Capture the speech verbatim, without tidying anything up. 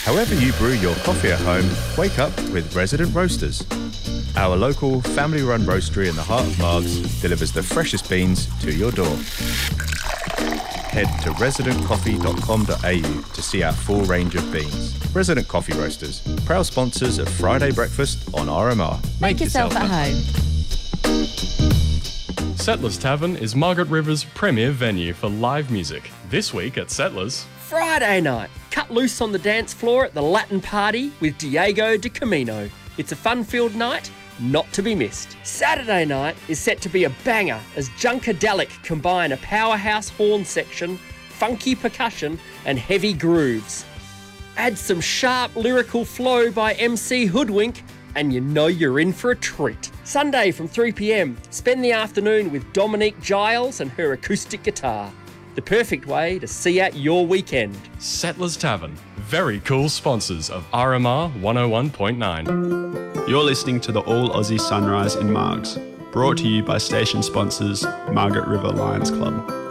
However you brew your coffee at home, wake up with Resident Roasters. Our local, family-run roastery in the heart of Margs delivers the freshest beans to your door. Head to resident coffee dot com dot a u to see our full range of beans. Resident Coffee Roasters, proud sponsors of Friday Breakfast on R M R. Make, Make yourself, yourself at home. Settlers Tavern is Margaret River's premier venue for live music. This week at Settlers... Friday night, cut loose on the dance floor at the Latin Party with Diego de Camino. It's a fun-filled night, not to be missed. Saturday night is set to be a banger as Junkadelic combine a powerhouse horn section, funky percussion and heavy grooves. Add some sharp lyrical flow by M C Hoodwink and you know you're in for a treat. Sunday from three p m, spend the afternoon with Dominique Giles and her acoustic guitar. The perfect way to see out your weekend. Settlers Tavern, very cool sponsors of R M R one oh one point nine. You're listening to the All Aussie Sunrise in Margs, brought to you by station sponsors Margaret River Lions Club.